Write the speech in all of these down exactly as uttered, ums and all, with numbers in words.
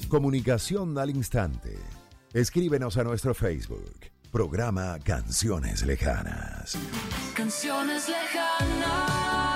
Comunicación al instante. Escríbenos a nuestro Facebook, programa Canciones Lejanas. Canciones lejanas.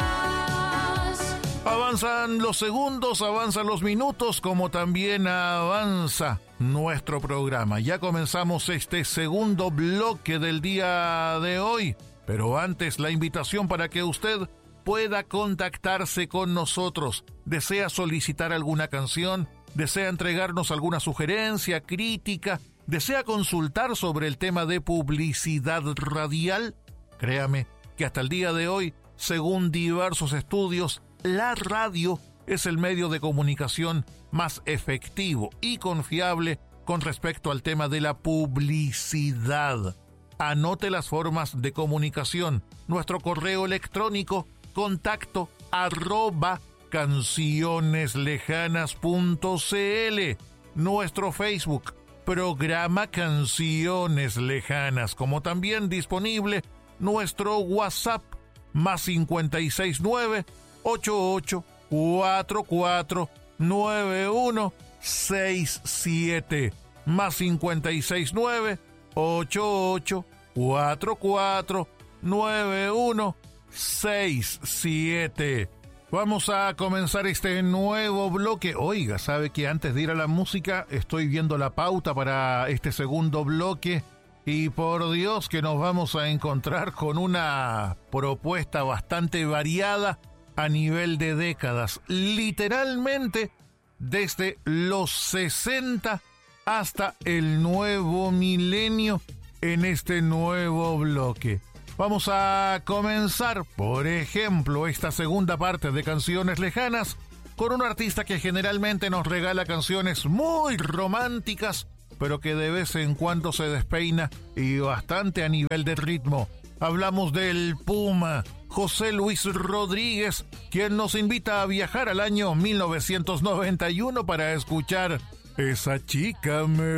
Avanzan los segundos, avanzan los minutos, como también avanza nuestro programa. Ya comenzamos este segundo bloque del día de hoy, pero antes la invitación para que usted pueda contactarse con nosotros. ¿Desea solicitar alguna canción? ¿Desea entregarnos alguna sugerencia, crítica? ¿Desea consultar sobre el tema de publicidad radial? Créame que hasta el día de hoy, según diversos estudios, la radio es el medio de comunicación más efectivo y confiable con respecto al tema de la publicidad. Anote las formas de comunicación. Nuestro correo electrónico, contacto arroba cancioneslejanas punto cl. Nuestro Facebook, programa Canciones Lejanas, como también disponible nuestro WhatsApp, más cincuenta y seis nueve, ocho ocho cuatro cuatro nueve uno seis siete, más cincuenta y seis nueve, ocho ocho cuatro cuatro nueve uno seis siete. Vamos a comenzar este nuevo bloque. Oiga, ¿sabe que antes de ir a la música estoy viendo la pauta para este segundo bloque? Y por Dios que nos vamos a encontrar con una propuesta bastante variada a nivel de décadas. Literalmente desde los sesenta hasta el nuevo milenio en este nuevo bloque. Vamos a comenzar, por ejemplo, esta segunda parte de Canciones Lejanas con un artista que generalmente nos regala canciones muy románticas, pero que de vez en cuando se despeina y bastante a nivel de ritmo. Hablamos del Puma, José Luis Rodríguez, quien nos invita a viajar al año mil novecientos noventa y uno para escuchar Esa chica me